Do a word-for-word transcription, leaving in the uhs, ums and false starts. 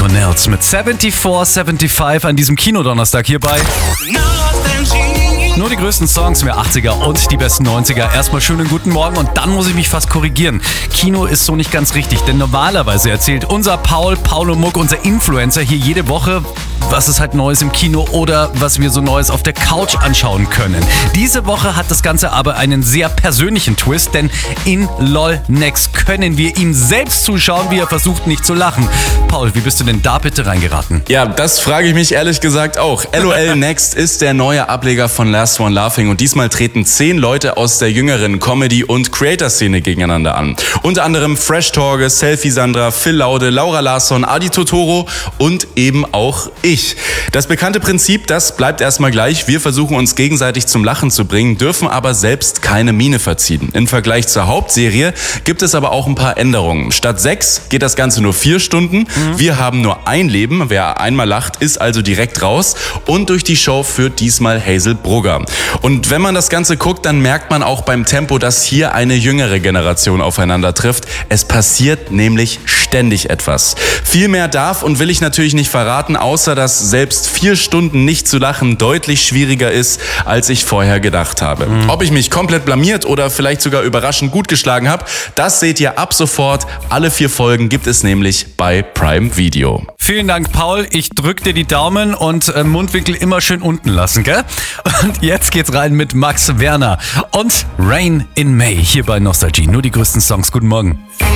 Nels mit vierundsiebzig fünfundsiebzig an diesem Kinodonnerstag hier bei Nur die größten Songs mehr achtziger und die besten neunziger. Erstmal schönen guten Morgen und dann muss ich mich fast korrigieren. Kino ist so nicht ganz richtig, denn normalerweise erzählt unser Paul, Paulo Muck, unser Influencer hier jede Woche, was es halt Neues im Kino oder was wir so Neues auf der Couch anschauen können. Diese Woche hat das Ganze aber einen sehr persönlichen Twist, denn in LOL Next können wir ihm selbst zuschauen, wie er versucht nicht zu lachen. Paul, wie bist du denn da bitte reingeraten? Ja, das frage ich mich ehrlich gesagt auch. LOL Next ist der neue Ableger von Last One Laughing und diesmal treten zehn Leute aus der jüngeren Comedy- und Creator-Szene gegeneinander an. Unter anderem Fresh Torge, Selfie Sandra, Phil Laude, Laura Larsson, Adi Totoro und eben auch ich. Das bekannte Prinzip, das bleibt erstmal gleich. Wir versuchen uns gegenseitig zum Lachen zu bringen, dürfen aber selbst keine Miene verziehen. Im Vergleich zur Hauptserie gibt es aber auch ein paar Änderungen. Statt sechs geht das Ganze nur vier Stunden. Mhm. Wir haben nur ein Leben. Wer einmal lacht, ist also direkt raus. Und durch die Show führt diesmal Hazel Brugger. Und wenn man das Ganze guckt, dann merkt man auch beim Tempo, dass hier eine jüngere Generation aufeinander trifft. Es passiert nämlich ständig etwas. Viel mehr darf und will ich natürlich nicht verraten, außer dass selbst vier Stunden nicht zu lachen deutlich schwieriger ist, als ich vorher gedacht habe. Mhm. Ob ich mich komplett blamiert oder vielleicht sogar überraschend gut geschlagen habe, das seht ihr ab sofort. Alle vier Folgen gibt es nämlich bei Prime Video. Vielen Dank, Paul. Ich drück dir die Daumen und äh, Mundwinkel immer schön unten lassen, gell? Und jetzt geht's rein mit Max Werner und Rain in May hier bei Nostalgie. Nur die größten Songs. Guten Morgen.